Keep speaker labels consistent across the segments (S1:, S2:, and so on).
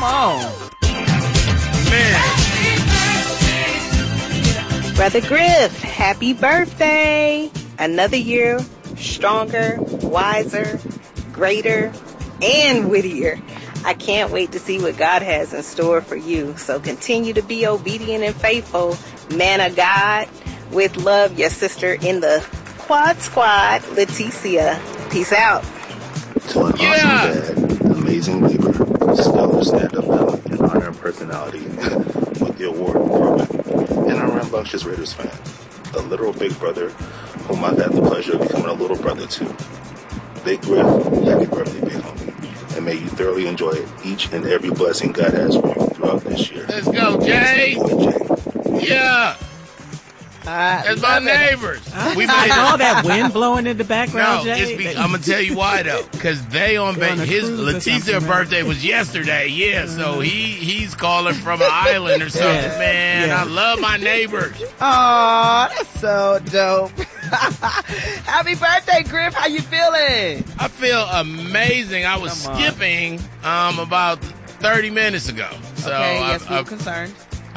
S1: Come on.
S2: Man.
S3: Brother Griff, happy birthday. Another year, stronger, wiser, greater, and wittier. I can't wait to see what God has in store for you. So continue to be obedient and faithful, man of God. With love, your sister in the Quad Squad, Leticia. Peace out.
S4: To an awesome dad, amazing leader, stellar stand-up talent, and honor personality with the award program, and a rambunctious Raiders fan, a literal big brother whom I've had the pleasure of becoming a little brother to. Big Griff, happy birthday, big homie, and may you thoroughly enjoy each and every blessing God has for you throughout this year.
S2: Let's go, Jay. Yeah. That's my neighbors.
S1: We made all that wind blowing in the background,
S2: no,
S1: Jay.
S2: I'm going to tell you why, though. Because they on his Leticia's birthday was yesterday. Yeah, so he's calling from an island or something. Yes. Man, yes. I love my neighbors.
S1: Aw, that's so dope. Happy birthday, Griff. How you feeling?
S2: I feel amazing. I was skipping about 30 minutes ago. So
S1: okay, yes, we were concerned.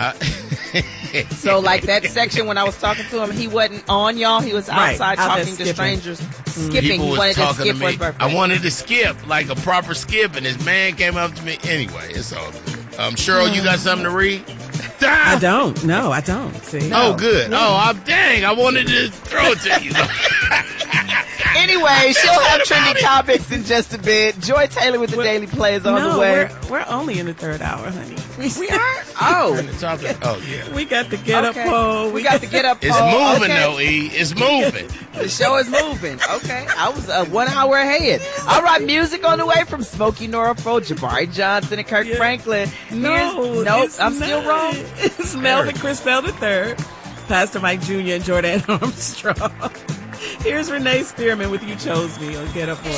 S1: So like that section when I was talking to him, he wasn't on y'all. He was outside talking to strangers, skipping. He wanted to skip for his birthday.
S2: I wanted to skip like a proper skip, and this man came up to me. Anyway, it's all good. Cheryl, you got something to read?
S5: I don't. No, I don't. See?
S2: No. Oh, good. No. I wanted to throw it to you.
S1: Anyway, she'll have trending topics in just a bit. Joy Taylor with the Daily Play is on the way.
S5: We're only in the third hour, honey.
S1: We are? Oh.
S2: Yeah.
S5: We got the get up poll.
S1: We got the get up poll.
S2: It's moving, though, E. It's moving.
S1: The show is moving. Okay. I was 1 hour ahead. All right, music on the way from Smokey Norfolk, Jabari Johnson, and Kirk Franklin.
S5: Nope,
S1: I'm still wrong.
S5: It's Melvin Crispell III, Pastor Mike Jr., and Jordan Armstrong. Here's Renee Spearman with You Chose Me on Get Up.